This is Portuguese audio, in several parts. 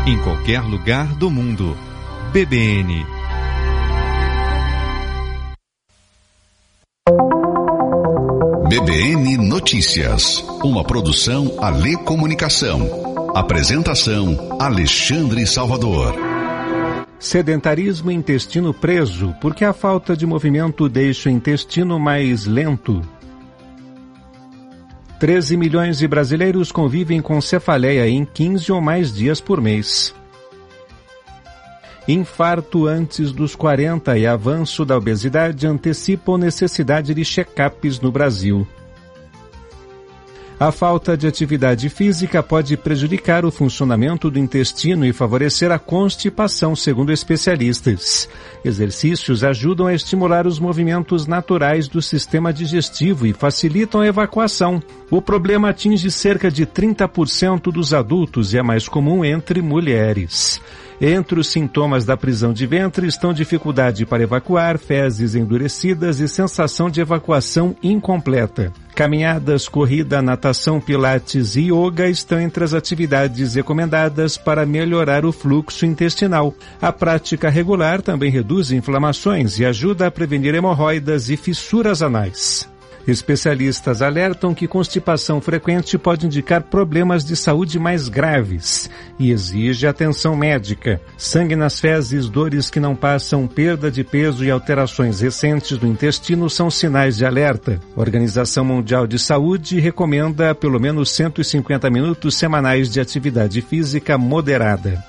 em qualquer lugar do mundo. BBN. BBN Notícias, uma produção Alê Comunicação. Apresentação Alexandre Salvador. Sedentarismo e intestino preso, porque a falta de movimento deixa o intestino mais lento. 13 milhões de brasileiros convivem com cefaleia em 15 ou mais dias por mês. Infarto antes dos 40 e avanço da obesidade antecipam necessidade de check-ups no Brasil. A falta de atividade física pode prejudicar o funcionamento do intestino e favorecer a constipação, segundo especialistas. Exercícios ajudam a estimular os movimentos naturais do sistema digestivo e facilitam a evacuação. O problema atinge cerca de 30% dos adultos e é mais comum entre mulheres. Entre os sintomas da prisão de ventre estão dificuldade para evacuar, fezes endurecidas e sensação de evacuação incompleta. Caminhadas, corrida, natação, pilates e yoga estão entre as atividades recomendadas para melhorar o fluxo intestinal. A prática regular também reduz inflamações e ajuda a prevenir hemorroidas e fissuras anais. Especialistas alertam que constipação frequente pode indicar problemas de saúde mais graves e exige atenção médica. Sangue nas fezes, dores que não passam, perda de peso e alterações recentes do intestino são sinais de alerta. A Organização Mundial de Saúde recomenda pelo menos 150 minutos semanais de atividade física moderada.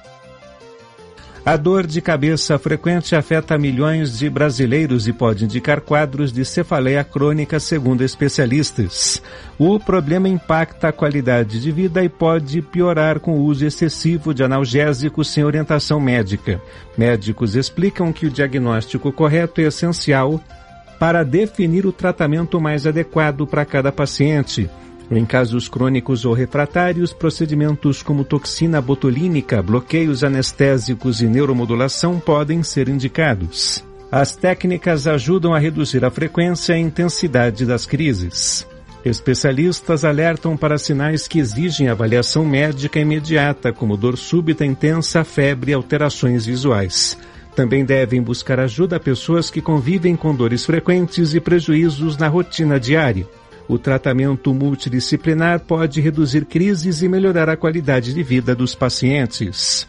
A dor de cabeça frequente afeta milhões de brasileiros e pode indicar quadros de cefaleia crônica, segundo especialistas. O problema impacta a qualidade de vida e pode piorar com o uso excessivo de analgésicos sem orientação médica. Médicos explicam que o diagnóstico correto é essencial para definir o tratamento mais adequado para cada paciente. Em casos crônicos ou refratários, procedimentos como toxina botulínica, bloqueios anestésicos e neuromodulação podem ser indicados. As técnicas ajudam a reduzir a frequência e intensidade das crises. Especialistas alertam para sinais que exigem avaliação médica imediata, como dor súbita intensa, febre e alterações visuais. Também devem buscar ajuda a pessoas que convivem com dores frequentes e prejuízos na rotina diária. O tratamento multidisciplinar pode reduzir crises e melhorar a qualidade de vida dos pacientes.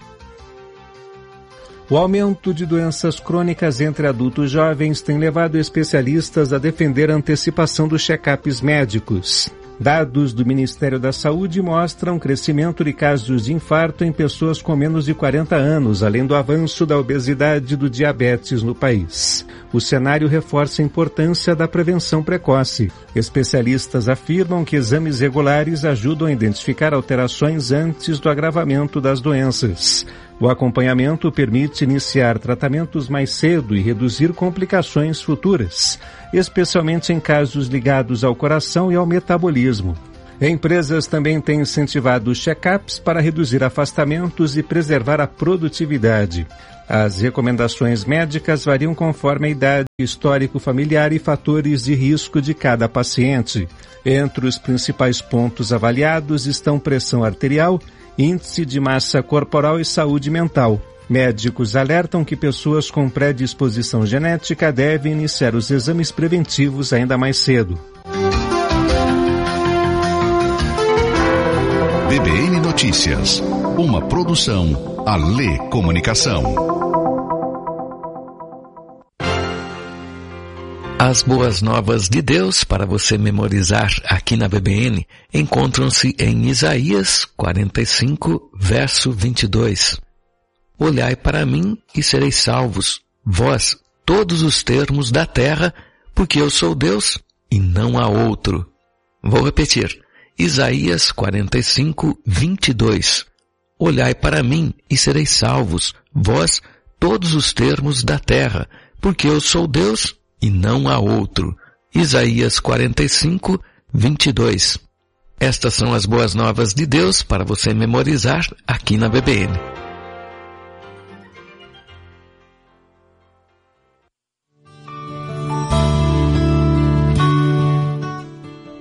O aumento de doenças crônicas entre adultos jovens tem levado especialistas a defender a antecipação dos check-ups médicos. Dados do Ministério da Saúde mostram crescimento de casos de infarto em pessoas com menos de 40 anos, além do avanço da obesidade e do diabetes no país. O cenário reforça a importância da prevenção precoce. Especialistas afirmam que exames regulares ajudam a identificar alterações antes do agravamento das doenças. O acompanhamento permite iniciar tratamentos mais cedo e reduzir complicações futuras, especialmente em casos ligados ao coração e ao metabolismo. Empresas também têm incentivado os check-ups para reduzir afastamentos e preservar a produtividade. As recomendações médicas variam conforme a idade, histórico familiar e fatores de risco de cada paciente. Entre os principais pontos avaliados estão pressão arterial, índice de massa corporal e saúde mental. Médicos alertam que pessoas com predisposição genética devem iniciar os exames preventivos ainda mais cedo. BBN Notícias, uma produção Alê Comunicação. As boas novas de Deus para você memorizar aqui na BBN encontram-se em Isaías 45, verso 22. Olhai para mim e sereis salvos, vós, todos os termos da terra, porque eu sou Deus e não há outro. Vou repetir. Isaías 45, 22. Olhai para mim e sereis salvos, vós, todos os termos da terra, porque eu sou Deus e não há outro. Isaías 45, 22. Estas são as boas novas de Deus para você memorizar aqui na BBN.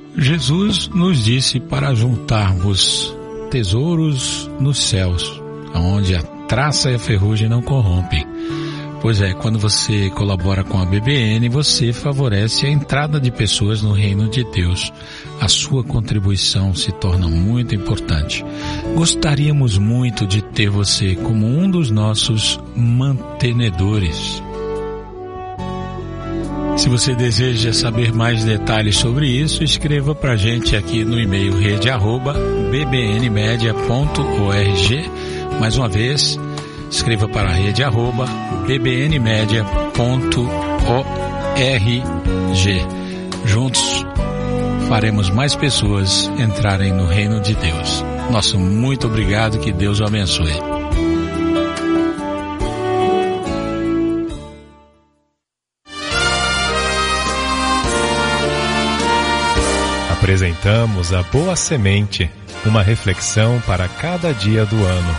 Jesus nos disse para juntarmos tesouros nos céus, onde a traça e a ferrugem não corrompem. Pois é, quando você colabora com a BBN, você favorece a entrada de pessoas no reino de Deus. A sua contribuição se torna muito importante. Gostaríamos muito de ter você como um dos nossos mantenedores. Se você deseja saber mais detalhes sobre isso, escreva para a gente aqui no e-mail rede@bbnmedia.org. Mais uma vez, escreva para a rede@bbnmedia.org. Juntos faremos mais pessoas entrarem no reino de Deus. Nosso muito obrigado, que Deus o abençoe. Apresentamos a Boa Semente, uma reflexão para cada dia do ano.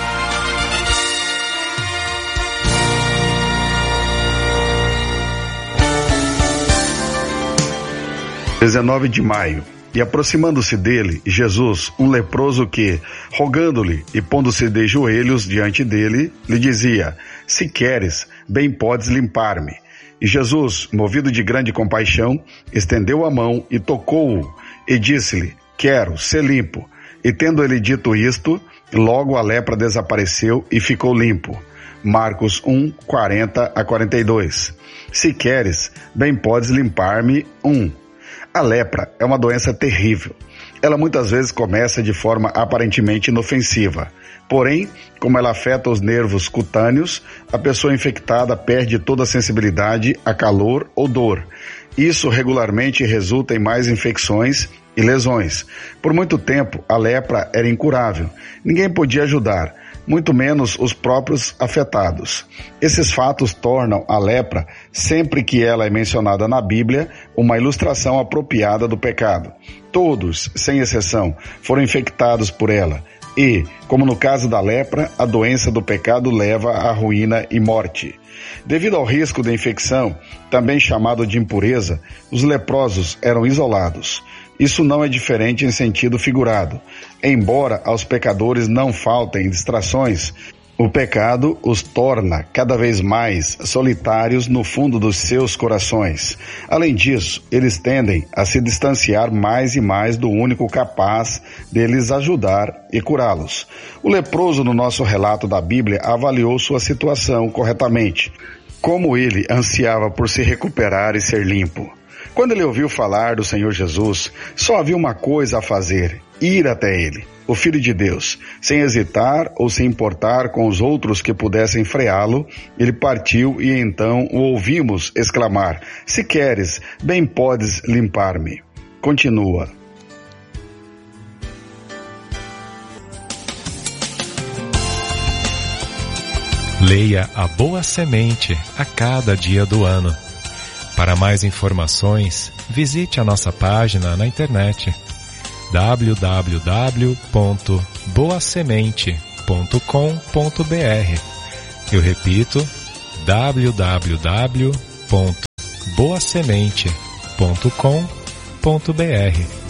– 19 de maio. E aproximando-se dele, Jesus, um leproso que, rogando-lhe e pondo-se de joelhos diante dele, lhe dizia: se queres, bem podes limpar-me. E Jesus, movido de grande compaixão, estendeu a mão e tocou-o, e disse-lhe: quero, ser limpo. E tendo ele dito isto, logo a lepra desapareceu e ficou limpo. Marcos 1, 40 a 42. Se queres, bem podes limpar-me. 1. A lepra é uma doença terrível. Ela muitas vezes começa de forma aparentemente inofensiva. Porém, como ela afeta os nervos cutâneos, a pessoa infectada perde toda a sensibilidade a calor ou dor. Isso regularmente resulta em mais infecções e lesões. Por muito tempo, a lepra era incurável. Ninguém podia ajudar, muito menos os próprios afetados. Esses fatos tornam a lepra, sempre que ela é mencionada na Bíblia, uma ilustração apropriada do pecado. Todos, sem exceção, foram infectados por ela. E, como no caso da lepra, a doença do pecado leva à ruína e morte. Devido ao risco de infecção, também chamado de impureza, os leprosos eram isolados. Isso não é diferente em sentido figurado. Embora aos pecadores não faltem distrações, o pecado os torna cada vez mais solitários no fundo dos seus corações. Além disso, eles tendem a se distanciar mais e mais do único capaz de lhes ajudar e curá-los. O leproso no nosso relato da Bíblia avaliou sua situação corretamente. Como ele ansiava por se recuperar e ser limpo. Quando ele ouviu falar do Senhor Jesus, só havia uma coisa a fazer: ir até ele, o Filho de Deus. Sem hesitar ou se importar com os outros que pudessem freá-lo, ele partiu e então o ouvimos exclamar: se queres, bem podes limpar-me. Continua. Leia a Boa Semente a cada dia do ano. Para mais informações, visite a nossa página na internet www.boasemente.com.br. Eu repito, www.boasemente.com.br.